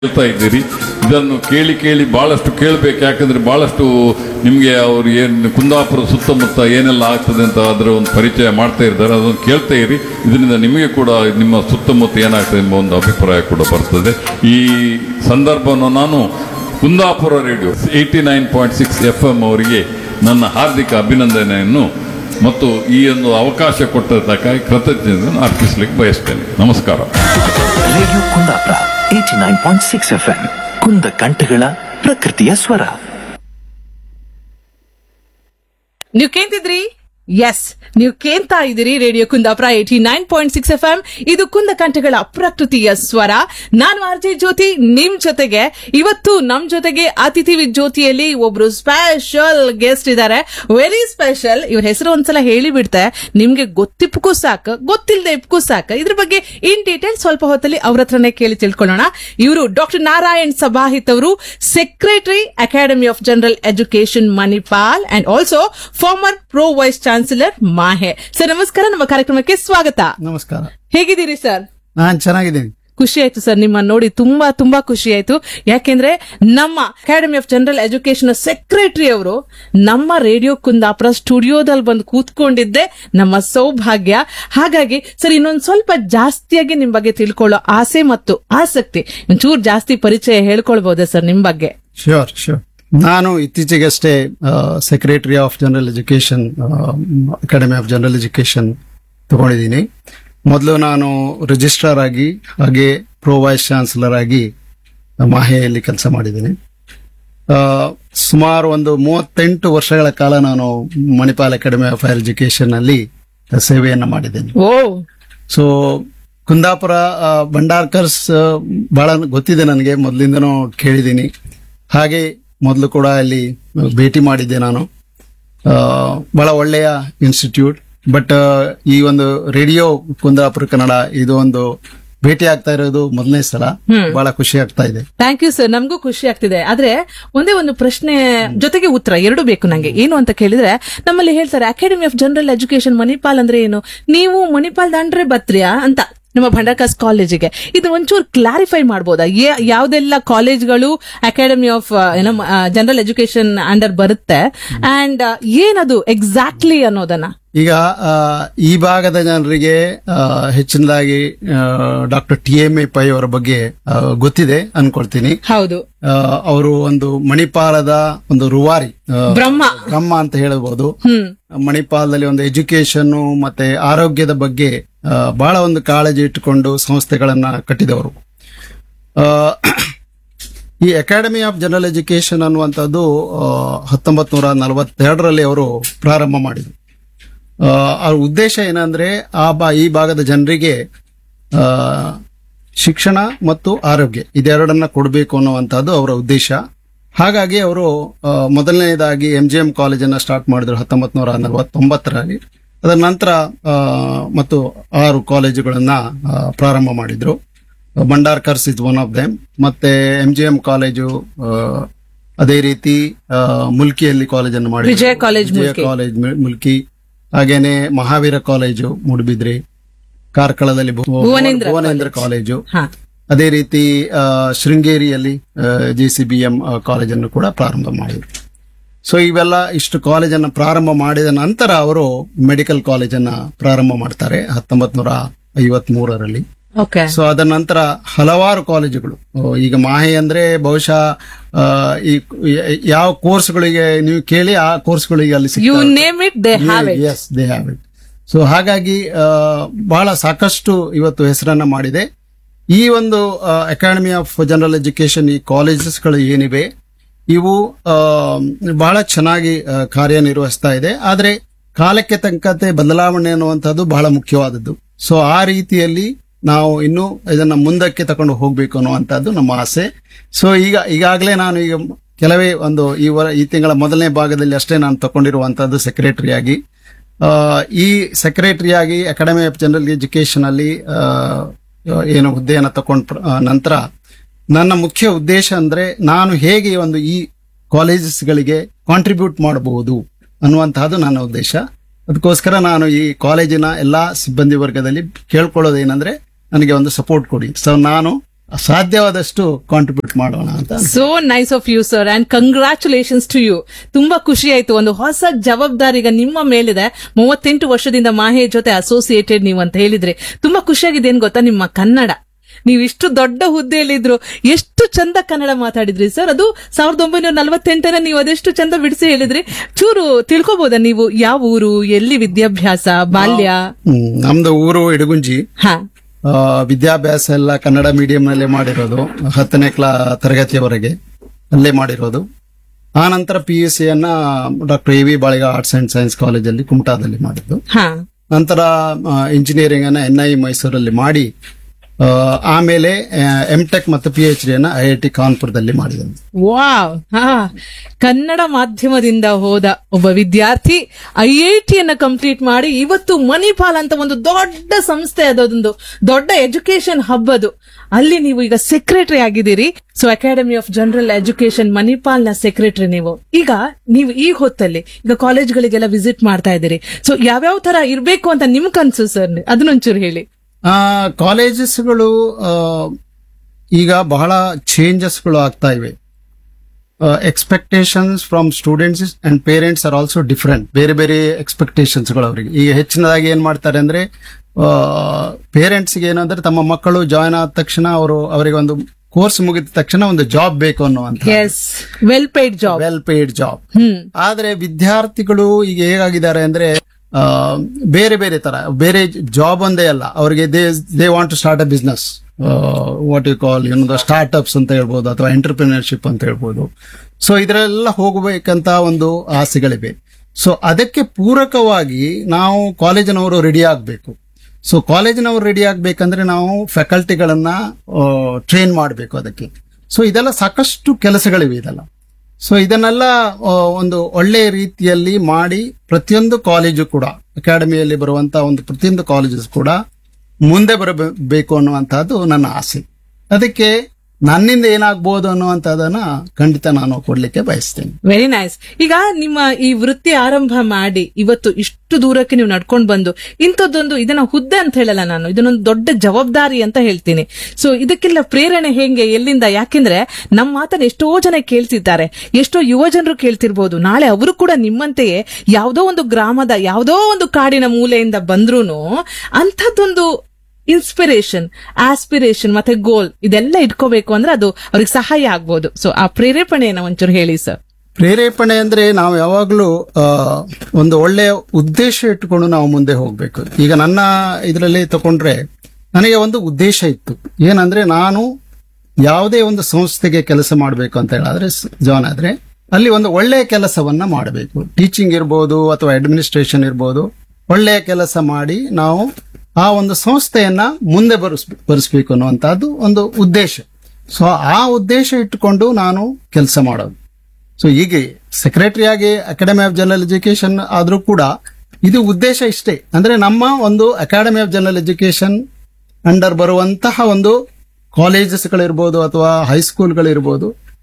ಕೇಳ್ತಾ ಇದ್ದೀರಿ. ಇದನ್ನು ಕೇಳಿ ಕೇಳಿ ಬಹಳಷ್ಟು ಕೇಳಬೇಕು. ಯಾಕಂದ್ರೆ ಬಹಳಷ್ಟು ನಿಮಗೆ ಅವ್ರು ಏನು ಕುಂದಾಪುರ ಸುತ್ತಮುತ್ತ ಏನೆಲ್ಲ ಆಗ್ತದೆ ಅಂತ ಅದರ ಒಂದು ಪರಿಚಯ ಮಾಡ್ತಾ ಇದ್ದಾರೆ. ಅದನ್ನು ಕೇಳ್ತಾ ಇರಿ. ಇದರಿಂದ ನಿಮಗೆ ಕೂಡ ನಿಮ್ಮ ಸುತ್ತಮುತ್ತ ಏನಾಗ್ತದೆ ಎಂಬ ಒಂದು ಅಭಿಪ್ರಾಯ ಕೂಡ ಬರ್ತದೆ. ಈ ಸಂದರ್ಭವನ್ನು ನಾನು ಕುಂದಾಪುರ ರೇಡಿಯೋ 89.6 FM ಅವರಿಗೆ ನನ್ನ ಹಾರ್ದಿಕ ಅಭಿನಂದನೆಯನ್ನು ಮತ್ತು ಈ ಒಂದು ಅವಕಾಶ ಕೊಟ್ಟದ್ದಕ್ಕಾಗಿ ಕೃತಜ್ಞತೆಯನ್ನು ಅರ್ಪಿಸಲಿಕ್ಕೆ ಬಯಸ್ತೇನೆ. ನಮಸ್ಕಾರ. ರೇಡಿಯೋ ಕುಂದಾಪುರ 89.6 FM ಕುಂದ ಕಂಠಗಳ ಪ್ರಕೃತಿಯ ಸ್ವರ. ನೀವು ಕೇಂತಿದ್ರಿ? ಎಸ್, ನೀವು ಕೇಳ್ತಾ ಇದ್ದೀರಿ ರೇಡಿಯೋ ಕುಂದಾಪುರ 89.6 FM. ಇದು ಕುಂದ ಕಂಠಗಳ ಪ್ರಕೃತಿಯ ಸ್ವರ. ನಾನು ಆರ್ಜೆ ಜ್ಯೋತಿ ನಿಮ್ ಜೊತೆಗೆ. ಇವತ್ತು ನಮ್ ಜೊತೆಗೆ ಅತಿಥಿ ವಿತ್ ಜ್ಯೋತಿಯಲ್ಲಿ ಒಬ್ರು ಸ್ಪೆಷಲ್ ಗೆಸ್ಟ್ ಇದ್ದಾರೆ. Very special. ಇವ್ರ ಹೆಸರು ಒಂದ್ಸಲ ಹೇಳಿ ಬಿಡ್ತೆ, ನಿಮ್ಗೆ ಗೊತ್ತಿಪ್ಪಕ್ಕೂ ಸಾಕು, ಗೊತ್ತಿಲ್ಲದೆ ಇಪ್ಪಕ್ಕೂ ಸಾಕು. ಇದ್ರ ಬಗ್ಗೆ ಇನ್ ಡೀಟೇಲ್ ಸ್ವಲ್ಪ ಹೊತ್ತಲ್ಲಿ ಅವ್ರ ಹತ್ರನೇ ಕೇಳಿ ತಿಳ್ಕೊಳ್ಳೋಣ. ಇವರು ಡಾಕ್ಟರ್ ನಾರಾಯಣ್ ಸಭಾಹಿತ್ ಅವರು, secretary academy of general education Manipal and also farmer pro vice chancellor Mahe. Sir ನಮಸ್ಕಾರ, ನಮ್ಮ ಕಾರ್ಯಕ್ರಮಕ್ಕೆ ಸ್ವಾಗತ. ನಮಸ್ಕಾರ. ಹೇಗಿದ್ದೀರಿ ಸರ್? ನಾನ್ ಚೆನ್ನಾಗಿದ್ದೀನಿ. ಖುಷಿ ಆಯ್ತು ಸರ್ ನಿಮ್ಮನ್ನ ನೋಡಿ, ತುಂಬಾ ತುಂಬಾ ಖುಷಿ ಆಯ್ತು. ಯಾಕೆಂದ್ರೆ ನಮ್ಮ academy of general education secretary ಅವರು ನಮ್ಮ ರೇಡಿಯೋ ಕುಂದಾಪುರ ಸ್ಟುಡಿಯೋದಲ್ಲಿ ಬಂದು ಕೂತ್ಕೊಂಡಿದ್ದೆ ನಮ್ಮ ಸೌಭಾಗ್ಯ. ಹಾಗಾಗಿ ಸರ್ ಇನ್ನೊಂದು ಸ್ವಲ್ಪ ಜಾಸ್ತಿಯಾಗಿ ನಿಮ್ ಬಗ್ಗೆ ತಿಳ್ಕೊಳ್ಳೋ ಆಸೆ ಮತ್ತು ಆಸಕ್ತಿ, ಒಂಚೂರು ಜಾಸ್ತಿ ಪರಿಚಯ ಹೇಳ್ಕೊಳ್ಬಹುದಾ ಸರ್ ನಿಮ್ ಬಗ್ಗೆ? Sure sure. ನಾನು ಇತ್ತೀಚೆಗಷ್ಟೇ secretary of general education, academy of general education ತಗೊಂಡಿದ್ದೀನಿ. ಮೊದಲು ನಾನು ರಿಜಿಸ್ಟ್ರಾರ್ ಆಗಿ ಹಾಗೆ ಪ್ರೋ ವೈಸ್ ಚಾನ್ಸಲರ್ ಆಗಿ ಮಾಹೆಯಲ್ಲಿ ಕೆಲಸ ಮಾಡಿದ್ದೀನಿ. ಸುಮಾರು ಒಂದು 38 ವರ್ಷಗಳ ಕಾಲ ನಾನು Manipal academy of higher education ಅಲ್ಲಿ ಸೇವೆಯನ್ನ ಮಾಡಿದ್ದೇನೆ. ಓ, ಸೊ ಕುಂದಾಪುರ ಭಂಡಾರ್ಕರ್ಸ್ ಬಹಳ ಗೊತ್ತಿದೆ ನನಗೆ, ಮೊದಲಿಂದನೂ ಕೇಳಿದ್ದೀನಿ. ಹಾಗೆ ಮೊದಲು ಕೂಡ ಅಲ್ಲಿ ಭೇಟಿ ಮಾಡಿದ್ದೆ ನಾನು. ಬಹಳ ಒಳ್ಳೆಯ ಇನ್ಸ್ಟಿಟ್ಯೂಟ್. ಬಟ್ ಈ ಒಂದು ರೇಡಿಯೋ ಕುಂದಾಪುರ ಕನ್ನಡ ಇದು ಒಂದು ಭೇಟಿ ಆಗ್ತಾ ಇರೋದು ಮೊದಲನೇ ಸಲ. ಬಹಳ ಖುಷಿ ಆಗ್ತಾ ಇದೆ. ಥ್ಯಾಂಕ್ ಯು ಸರ್, ನಮಗೂ ಖುಷಿ ಆಗ್ತಿದೆ. ಆದ್ರೆ ಒಂದೇ ಒಂದು ಪ್ರಶ್ನೆ ಜೊತೆಗೆ ಉತ್ತರ ಎರಡು ಬೇಕು ನಂಗೆ. ಏನು ಅಂತ ಕೇಳಿದ್ರೆ, ನಮ್ಮಲ್ಲಿ ಹೇಳ್ತಾರೆ academy of general education Manipal ಅಂದ್ರೆ ಏನು, ನೀವು ಮಣಿಪಾಲ್ ದಾಂಡ್ರೆ ಬತ್ರಿಯಾ ಅಂತ ನಮ್ಮ ಭಂಡಾರ್ಕರ್ಸ್ ಕಾಲೇಜಿಗೆ. ಇದು ಒಂಚೂರು ಕ್ಲಾರಿಫೈ ಮಾಡಬಹುದಾ? ಯಾವ್ದೆಲ್ಲ ಕಾಲೇಜ್ಗಳು academy of general education under ಬರುತ್ತೆ ಅಂಡ್ ಏನದು ಎಕ್ಸಾಕ್ಟ್ಲಿ ಅನ್ನೋದನ್ನ. ಈಗ ಈ ಭಾಗದ ಜನರಿಗೆ ಹೆಚ್ಚಿನದಾಗಿ ಡಾಕ್ಟರ್ TMA ಪೈ ಅವರ ಬಗ್ಗೆ ಗೊತ್ತಿದೆ ಅನ್ಕೊಳ್ತೀನಿ. ಹೌದು, ಅವರು ಒಂದು ಮಣಿಪಾಲದ ಒಂದು ರೂವಾರಿ, ಬ್ರಹ್ಮ ಅಂತ ಹೇಳಬಹುದು. ಮಣಿಪಾಲದಲ್ಲಿ ಒಂದು ಎಜುಕೇಶನ್ ಮತ್ತೆ ಆರೋಗ್ಯದ ಬಗ್ಗೆ ಬಹಳ ಒಂದು ಕಾಳಜಿ ಇಟ್ಟುಕೊಂಡು ಸಂಸ್ಥೆಗಳನ್ನ ಕಟ್ಟಿದವರು. ಈ ಅಕಾಡೆಮಿ ಆಫ್ ಜನರಲ್ ಎಜುಕೇಶನ್ ಅನ್ನುವಂಥದ್ದು 1942ರಲ್ಲಿ ಅವರು ಪ್ರಾರಂಭ ಮಾಡಿದರು. ಅವ್ರ ಉದ್ದೇಶ ಏನಂದ್ರೆ ಈ ಭಾಗದ ಜನರಿಗೆ ಶಿಕ್ಷಣ ಮತ್ತು ಆರೋಗ್ಯ ಇದೆರಡನ್ನ ಕೊಡಬೇಕು ಅನ್ನುವಂಥದ್ದು ಅವರ ಉದ್ದೇಶ. ಹಾಗಾಗಿ ಅವರು ಮೊದಲನೇದಾಗಿ MGM ಕಾಲೇಜನ್ನ ಸ್ಟಾರ್ಟ್ ಮಾಡಿದ್ರು 1949ರಲ್ಲಿ. ಅದರ ನಂತರ ಮತ್ತು 6 ಕಾಲೇಜುಗಳನ್ನ ಪ್ರಾರಂಭ ಮಾಡಿದ್ರು. Bhandarkar's is one of them. ಮತ್ತೆ MGM ಕಾಲೇಜು, ಅದೇ ರೀತಿ ಮುಲ್ಕಿಯಲ್ಲಿ ಕಾಲೇಜನ್ನು ಮಾಡಿದ್ರು, ವಿಜಯ ಕಾಲೇಜ್ ಮುಲ್ಕಿ, ಹಾಗೇನೆ ಮಹಾವೀರ ಕಾಲೇಜು ಮೂಡುಬಿದ್ರೆ, ಕಾರ್ಕಳದಲ್ಲಿ ಭುವನೇಂದ್ರ ಕಾಲೇಜು, ಅದೇ ರೀತಿ ಶೃಂಗೇರಿಯಲ್ಲಿ JCBM ಕಾಲೇಜನ್ನು ಕೂಡ ಪ್ರಾರಂಭ ಮಾಡಿದ್ರು. ಸೊ ಇವೆಲ್ಲ ಇಷ್ಟು ಕಾಲೇಜನ್ನು ಪ್ರಾರಂಭ ಮಾಡಿದ ನಂತರ ಅವರು ಮೆಡಿಕಲ್ ಕಾಲೇಜನ್ನ ಪ್ರಾರಂಭ ಮಾಡ್ತಾರೆ 1953ರಲ್ಲಿ. ಸೊ ಅದರ ನಂತರ ಹಲವಾರು ಕಾಲೇಜುಗಳು, ಈಗ ಮಾಹೆ ಅಂದ್ರೆ ಬಹುಶಃ ಯಾವ ಕೋರ್ಸ್ಗಳಿಗೆ ನೀವು ಕೇಳಿ ಆ ಕೋರ್ಸ್ಗಳಿಗೆ ಅಲ್ಲಿ S they have it. So ಹಾಗಾಗಿ ಬಹಳ ಸಾಕಷ್ಟು ಇವತ್ತು ಹೆಸರನ್ನ ಮಾಡಿದೆ ಈ ಒಂದು ಅಕಾಡೆಮಿ ಆಫ್ ಜನರಲ್ ಎಜುಕೇಶನ್. ಈ ಕಾಲೇಜಸ್ಗಳು ಏನಿವೆ ಇವು ಬಹಳ ಚೆನ್ನಾಗಿ ಕಾರ್ಯನಿರ್ವಹಿಸ್ತಾ ಇದೆ. ಆದ್ರೆ ಕಾಲಕ್ಕೆ ತಕ್ಕಂತೆ ಬದಲಾವಣೆ ಅನ್ನುವಂಥದ್ದು ಬಹಳ ಮುಖ್ಯವಾದದ್ದು. ಸೊ ಆ ರೀತಿಯಲ್ಲಿ ನಾವು ಇನ್ನು ಇದನ್ನ ಮುಂದಕ್ಕೆ ತಗೊಂಡು ಹೋಗ್ಬೇಕು ಅನ್ನುವಂಥದ್ದು ನಮ್ಮ ಆಸೆ. ಸೊ ಈಗಾಗಲೇ ನಾನು ಈಗ ಕೆಲವೇ ಒಂದು ಈ ತಿಂಗಳ ಮೊದಲನೇ ಭಾಗದಲ್ಲಿ ಅಷ್ಟೇ ನಾನು ತಗೊಂಡಿರುವಂತಹದ್ದು ಸೆಕ್ರೆಟರಿಯಾಗಿ. ಈ ಸೆಕ್ರೆಟರಿಯಾಗಿ ಅಕಾಡೆಮಿ ಆಫ್ ಜನರಲ್ ಎಜುಕೇಶನ್ ಅಲ್ಲಿ ಏನು ಹುದ್ದೆಯನ್ನು ತಗೊಂಡ ನಂತರ ನನ್ನ ಮುಖ್ಯ ಉದ್ದೇಶ ಅಂದ್ರೆ ನಾನು ಹೇಗೆ ಒಂದು ಈ ಕಾಲೇಜಸ್ಗಳಿಗೆ ಕಾಂಟ್ರಿಬ್ಯೂಟ್ ಮಾಡಬಹುದು ಅನ್ನುವಂತಹದ್ದು ನನ್ನ ಉದ್ದೇಶ. ಅದಕ್ಕೋಸ್ಕರ ನಾನು ಈ ಕಾಲೇಜಿನ ಎಲ್ಲಾ ಸಿಬ್ಬಂದಿ ವರ್ಗದಲ್ಲಿ ಕೇಳ್ಕೊಳ್ಳೋದೇನಂದ್ರೆ ನನಗೆ ಒಂದು ಸಪೋರ್ಟ್ ಕೊಡಿ. ಸೊ ನಾನು ಸಾಧ್ಯವಾದಷ್ಟು ಕಾಂಟ್ರಿಬ್ಯೂಟ್ ಮಾಡೋಣ ಅಂತ. So nice of you sir and congratulations to you. ತುಂಬಾ ಖುಷಿ ಆಯ್ತು. ಒಂದು ಹೊಸ ಜವಾಬ್ದಾರಿ ಈಗ ನಿಮ್ಮ ಮೇಲಿದೆ. 38 ವರ್ಷದಿಂದ ಮಾಹೆ ಜೊತೆ ಅಸೋಸಿಯೇಟೆಡ್ ನೀವು ಅಂತ ಹೇಳಿದ್ರೆ ತುಂಬಾ ಖುಷಿಯಾಗಿದೆ. ಏನ್ ಗೊತ್ತಾ, ನಿಮ್ಮ ಕನ್ನಡ, ನೀವು ಇಷ್ಟು ದೊಡ್ಡ ಹುದ್ದೆಯಲ್ಲಿದ್ರು ಎಷ್ಟು ಚಂದ ಕನ್ನಡ ಮಾತಾಡಿದ್ರಿ ಸರ್. ಅದು 1948 ನೀವು ಅದೆಷ್ಟು ಚಂದ ಬಿಡಿಸಿ ಹೇಳಿದ್ರಿ. ಚೂರು ತಿಳ್ಕೊಬೋದಾ ನೀವು ಯಾವ ಊರು, ಎಲ್ಲಿ ವಿದ್ಯಾಭ್ಯಾಸ, ಬಾಲ್ಯ? ನಮ್ದು ಊರು ಇಡಗುಂಜಿ. ಹಾ, ವಿದ್ಯಾಭ್ಯಾಸ ಎಲ್ಲ ಕನ್ನಡ ಮೀಡಿಯಂ ನಲ್ಲೇ ಮಾಡಿರೋದು. 10ನೇ ತರಗತಿಯವರೆಗೆ ಅಲ್ಲೇ ಮಾಡಿರೋದು. ಆ ನಂತರ PUC ಯನ್ನ doctor AV Baliga arts and science ಕಾಲೇಜಲ್ಲಿ ಕುಮಟಾದಲ್ಲಿ ಮಾಡಿದ್ದು. ಹಾ, ನಂತರ ಇಂಜಿನಿಯರಿಂಗ್ ಅನ್ನ NIE ಮೈಸೂರಲ್ಲಿ ಮಾಡಿ ಆಮೇಲೆ MTech ಮತ್ತು PhD ಅನ್ನ IIT ಕಾನ್ಪುರದಲ್ಲಿ ಮಾಡಿದ್ದೇನೆ. ವಾವ್. ಹಾ, ಕನ್ನಡ ಮಾಧ್ಯಮದಿಂದ ಹೋದ ಒಬ್ಬ ವಿದ್ಯಾರ್ಥಿ IIT ಅನ್ನ ಕಂಪ್ಲೀಟ್ ಮಾಡಿ ಇವತ್ತು ಮಣಿಪಾಲ್ ಅಂತ ಒಂದು ದೊಡ್ಡ ಸಂಸ್ಥೆ, ಅದೊಂದು ದೊಡ್ಡ ಎಜುಕೇಶನ್ ಹಬ್ ಅದು. ಅಲ್ಲಿ ನೀವು ಈಗ ಸೆಕ್ರೆಟರಿ ಆಗಿದ್ದೀರಿ. So academy of general education Manipal ನ ಸೆಕ್ರೆಟರಿ ನೀವು. ಈಗ ನೀವು ಈ ಹೊತ್ತಲ್ಲಿ ಈಗ ಕಾಲೇಜ್ಗಳಿಗೆಲ್ಲ ವಿಸಿಟ್ ಮಾಡ್ತಾ ಇದ್ದೀರಿ. ಸೊ ಯಾವ್ಯಾವ ತರ ಇರ್ಬೇಕು ಅಂತ ನಿಮ್ಗೆ ಅನ್ಸು ಸರ್, ಅದನ್ನೊಂಚೂರು ಹೇಳಿ. ಕಾಲೇಜಸ್ಗಳು ಈಗ ಬಹಳ ಚೇಂಜಸ್ಗಳು ಆಗ್ತಾ ಇವೆ. Expectations from students and parents are also different. ಬೇರೆ ಬೇರೆ ಎಕ್ಸ್ಪೆಕ್ಟೇಷನ್ಸ್ಗಳು ಅವರಿಗೆ. ಈಗ ಹೆಚ್ಚಿನದಾಗಿ ಏನ್ ಮಾಡ್ತಾರೆ ಅಂದ್ರೆ, ಪೇರೆಂಟ್ಸ್ಗೆ ಏನಂದ್ರೆ ತಮ್ಮ ಮಕ್ಕಳು ಜಾಯ್ನ್ ಆದ ತಕ್ಷಣ ಅವರಿಗೆ ಒಂದು ಕೋರ್ಸ್ ಮುಗಿದ ತಕ್ಷಣ ಒಂದು ಜಾಬ್ ಬೇಕು ಅನ್ನುವಂತ, ವೆಲ್ ಪೇಯ್ಡ್ ಜಾಬ್. ಆದ್ರೆ ವಿದ್ಯಾರ್ಥಿಗಳು ಈಗ ಹೇಗಾಗಿದ್ದಾರೆ ಅಂದ್ರೆ, ಬೇರೆ ಬೇರೆ ತರ, ಬೇರೆ ಜಾಬ್ ಒಂದೇ ಅಲ್ಲ ಅವರಿಗೆ. They want to start a business, what you call startups ಅಂತ ಹೇಳ್ಬೋದು, ಅಥವಾ ಎಂಟರ್ಪ್ರಿನರ್ಶಿಪ್ ಅಂತ ಹೇಳ್ಬೋದು. ಸೊ ಇದರೆಲ್ಲ ಹೋಗಬೇಕಂತ ಒಂದು ಆಸೆಗಳಿವೆ. ಸೊ ಅದಕ್ಕೆ ಪೂರಕವಾಗಿ ನಾವು ಕಾಲೇಜಿನವರು ರೆಡಿ ಆಗಬೇಕು. ಸೊ ಕಾಲೇಜಿನವರು ರೆಡಿ ಆಗ್ಬೇಕಂದ್ರೆ ನಾವು ಫ್ಯಾಕಲ್ಟಿಗಳನ್ನ ಟ್ರೈನ್ ಮಾಡಬೇಕು ಅದಕ್ಕೆ. ಸೊ ಇದೆಲ್ಲ ಸಾಕಷ್ಟು ಕೆಲಸಗಳಿವೆ ಇದೆಲ್ಲ. ಸೊ ಇದನ್ನೆಲ್ಲ ಒಂದು ಒಳ್ಳೆಯ ರೀತಿಯಲ್ಲಿ ಮಾಡಿ ಪ್ರತಿಯೊಂದು ಕಾಲೇಜು ಕೂಡ, ಅಕಾಡೆಮಿಯಲ್ಲಿ ಬರುವಂತಹ ಒಂದು ಪ್ರತಿಯೊಂದು ಕಾಲೇಜಸ್ ಕೂಡ ಮುಂದೆ ಬರಬೇಕು ಅನ್ನುವಂತಹದ್ದು ನನ್ನ ಆಸೆ. ಅದಕ್ಕೆ ನನ್ನಿಂದ ಏನಾಗ್ಬೋದು ಅನ್ನುವಂಥದ್ದನ್ನ ಖಂಡಿತ ನಾನು ಕೊಡ್ಲಿಕ್ಕೆ ಬಯಸ್ತೇನೆ. Very nice. ಈಗ ನಿಮ್ಮ ಈ ವೃತ್ತಿ ಆರಂಭ ಮಾಡಿ ಇವತ್ತು ಇಷ್ಟು ದೂರಕ್ಕೆ ನೀವು ನಡ್ಕೊಂಡು ಬಂದು ಇಂಥದ್ದೊಂದು, ಇದನ್ನ ಹುದ್ದೆ ಅಂತ ಹೇಳಲ್ಲ ನಾನು, ಇದನ್ನೊಂದು ದೊಡ್ಡ ಜವಾಬ್ದಾರಿ ಅಂತ ಹೇಳ್ತೀನಿ. ಸೊ ಇದಕ್ಕೆಲ್ಲ ಪ್ರೇರಣೆ ಹೆಂಗೆ, ಎಲ್ಲಿಂದ? ಯಾಕೆಂದ್ರೆ ನಮ್ಮ ಮಾತನ್ನ ಎಷ್ಟೋ ಜನ ಕೇಳ್ತಿದ್ದಾರೆ, ಎಷ್ಟೋ ಯುವ ಜನರು ಕೇಳ್ತಿರ್ಬೋದು. ನಾಳೆ ಅವರು ಕೂಡ ನಿಮ್ಮಂತೆಯೇ ಯಾವುದೋ ಒಂದು ಗ್ರಾಮದ, ಯಾವುದೋ ಒಂದು ಕಾಡಿನ ಮೂಲೆಯಿಂದ ಬಂದ್ರೂನು ಅಂಥದ್ದೊಂದು ಇನ್ಸ್ಪಿರೇಷನ್, ಆಸ್ಪಿರೇಷನ್ ಮತ್ತೆ ಗೋಲ್ ಇದೆಲ್ಲ ಇಟ್ಕೋಬೇಕು ಅಂದ್ರೆ ಅದು ಅವ್ರಿಗೆ ಸಹಾಯ ಆಗ್ಬೋದು. ಸೊ ಆ ಪ್ರೇರೇಪಣೆಯನ್ನ ಒಂಚೂರು ಹೇಳಿ ಸರ್. ಪ್ರೇರೇಪಣೆ ಅಂದ್ರೆ ನಾವು ಯಾವಾಗ್ಲೂ ಒಂದು ಒಳ್ಳೆಯ ಉದ್ದೇಶ ಇಟ್ಟುಕೊಂಡು ನಾವು ಮುಂದೆ ಹೋಗ್ಬೇಕು. ಈಗ ನನ್ನ ಇದರಲ್ಲಿ ತಗೊಂಡ್ರೆ ನನಗೆ ಒಂದು ಉದ್ದೇಶ ಇತ್ತು. ಏನಂದ್ರೆ ನಾನು ಯಾವುದೇ ಒಂದು ಸಂಸ್ಥೆಗೆ ಕೆಲಸ ಮಾಡಬೇಕು ಅಂತ ಹೇಳಿದ್ರೆ, ಜಾನ್ ಆದ್ರೆ ಅಲ್ಲಿ ಒಂದು ಒಳ್ಳೆಯ ಕೆಲಸವನ್ನ ಮಾಡಬೇಕು. ಟೀಚಿಂಗ್ ಇರ್ಬೋದು ಅಥವಾ ಅಡ್ಮಿನಿಸ್ಟ್ರೇಷನ್ ಇರ್ಬೋದು, ಒಳ್ಳೆಯ ಕೆಲಸ ಮಾಡಿ ನಾವು ಆ ಒಂದು ಸಂಸ್ಥೆಯನ್ನ ಮುಂದೆ ಬರಿಸಬೇಕು ಅನ್ನುವಂತಹದ್ದು ಒಂದು ಉದ್ದೇಶ. ಸೊ ಆ ಉದ್ದೇಶ ಇಟ್ಟುಕೊಂಡು ನಾನು ಕೆಲಸ ಮಾಡೋದು. ಸೊ ಹೀಗೆ ಸೆಕ್ರೆಟರಿ ಆಗಿ ಅಕಾಡೆಮಿ ಆಫ್ ಜನರಲ್ ಎಜುಕೇಶನ್ ಆದ್ರೂ ಕೂಡ ಇದು ಉದ್ದೇಶ ಇಷ್ಟೇ. ಅಂದ್ರೆ ನಮ್ಮ ಒಂದು academy of general education under ಬರುವಂತಹ ಒಂದು ಕಾಲೇಜಸ್ಗಳಿರ್ಬೋದು ಅಥವಾ ಹೈಸ್ಕೂಲ್ಗಳಿರ್ಬೋದು,